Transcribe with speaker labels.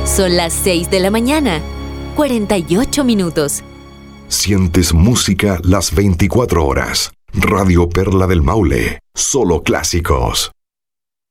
Speaker 1: Son las 6 de la mañana, 48 minutos.
Speaker 2: Sientes música las 24 horas. Radio Perla del Maule. Solo clásicos.